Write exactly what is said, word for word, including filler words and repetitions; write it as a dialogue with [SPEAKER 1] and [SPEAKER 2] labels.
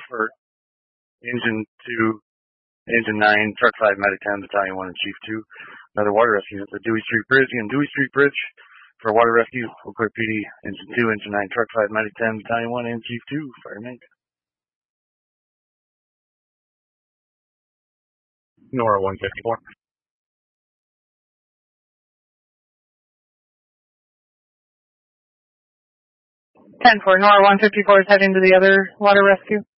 [SPEAKER 1] for Engine two, Engine nine, Truck five, Medic ten, Battalion one, and Chief two. Another water rescue at the Dewey Street Bridge. Again, Dewey Street Bridge for water rescue. Eau Claire P D, Engine two, Engine nine, Truck five, Medic ten, Battalion one, and Chief two. Fireman.
[SPEAKER 2] Nora one fifty-four.
[SPEAKER 3] ten four, Nora one fifty-four is heading to the other water rescue.